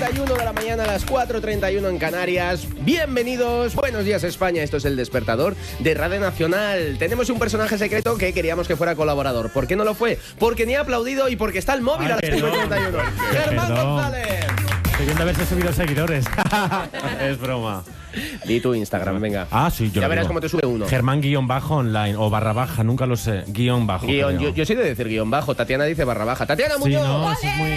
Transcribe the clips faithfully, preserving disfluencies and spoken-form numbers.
y uno de la mañana a las cuatro treinta y uno en Canarias. Bienvenidos, buenos días España. Esto es El Despertador de Radio Nacional. Tenemos un personaje secreto que queríamos que fuera colaborador. ¿Por qué no lo fue? Porque ni ha aplaudido y porque está el móvil Ay, a las cinco treinta y uno. Germán Perdón. González. Debiendo haberse subido seguidores. Es broma. Di tu Instagram, venga. Ah, sí, yo Ya lo verás digo. cómo te sube uno. Germán guión bajo online o barra baja, nunca lo sé. Guión bajo. Guión, creo. yo, yo soy de decir guión bajo. Tatiana dice barra baja. ¡Tatiana Sí, Muñoz! no, eso es muy...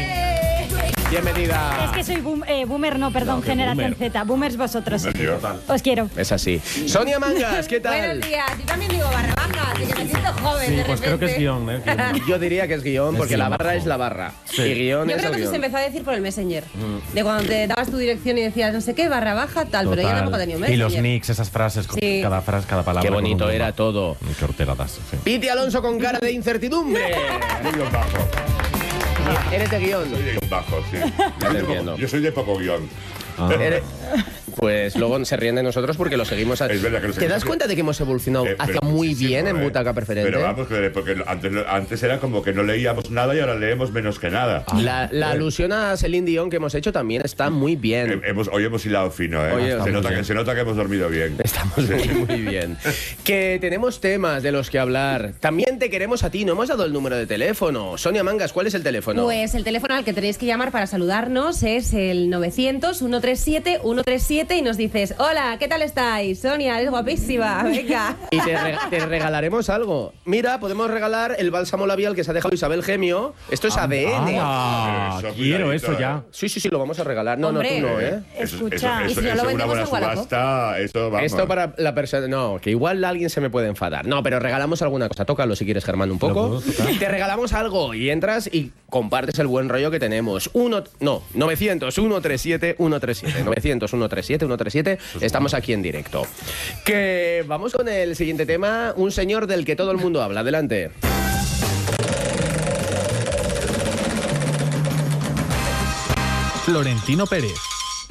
Bienvenida. Es que soy boom- eh, boomer, no, perdón, No, que generación boomer. Z. Boomers vosotros. Total. Os quiero. Es así. Sonia Mangas, ¿qué tal? Buenos días, yo también digo barra baja, así que me siento joven Sí, de pues repente. creo que es guión, ¿eh? Guión. Yo diría que es guión, Es porque la guión barra bajo. es la barra. Sí. Y guión Yo es creo el que eso se guión. empezó a decir por el Messenger. De cuando te dabas tu dirección y decías no sé qué, barra baja, tal, pero yo Total. tampoco tenía un Y Messenger. los nicks, esas frases, con Sí. cada frase, cada palabra. Qué con bonito un era guión todo. bajo. Qué horteradas, sí. Piti Alonso con cara de incertidumbre. Guión bajo. Eres de guión. Soy de guión bajo, sí. Ya te entiendo. Yo soy de poco guión. Ah. Eres- Pues luego se ríen de nosotros porque lo seguimos. A... Es verdad que lo ¿Te seguimos. das cuenta de que hemos evolucionado Eh, hacia pero muy muchísimo, bien en eh. Butaca Preferente? Pero vamos, que- porque antes, antes era como que no leíamos nada y ahora leemos menos que nada. La, la alusión a Celine Dion que hemos hecho también está muy bien. He- Hemos, hoy hemos hilado fino, ¿eh? Oye, se, estamos nota bien. que, se nota que hemos dormido bien. Estamos muy, muy bien. Que tenemos temas de los que hablar. También te queremos a ti. No hemos dado el número de teléfono. Sonia Mangas, ¿cuál es el teléfono? Pues el teléfono al que tenéis que llamar para saludarnos es el novecientos, ciento treinta y siete, ciento treinta y siete y nos dices, hola, ¿qué tal estáis? Sonia, eres guapísima, venga. Y te, re- te regalaremos algo. Mira, podemos regalar el bálsamo labial que se ha dejado Isabel Gemio. Esto es A D N. Ah, Eso, quiero cuidadito, eso ya. ¿eh? Sí, sí, sí, lo vamos a regalar. No, Hombre. no, tú no, ¿eh? Eso, Escucha. eso, ¿Y eso, si no eso lo es una vendemos buena en Wallapop? subasta. Esto, vamos. Esto para la persona... No, que igual alguien se me puede enfadar. No, pero regalamos alguna cosa. Tócalo si quieres, Germán, un ¿Lo poco. puedo tocar? Te regalamos algo y entras y compartes el buen rollo que tenemos. Uno... No, novecientos, ciento treinta y siete, ciento treinta y siete. novecientos, ciento treinta y siete, ciento treinta y siete. Estamos aquí en directo. Que vamos con el siguiente tema. Un señor del que todo el mundo habla. Adelante. Florentino Pérez,